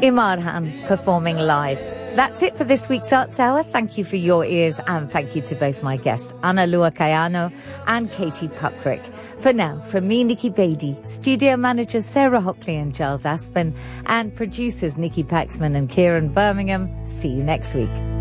Imarhan performing live. That's it for this week's Arts Hour. Thank you for your ears, and thank you to both my guests, Ana Lua Kayano and Katie Puckrick. For now, from me, Nikki Beattie, studio managers Sarah Hockley and Giles Aspen, and producers Nikki Paxman and Kieran Birmingham, see you next week.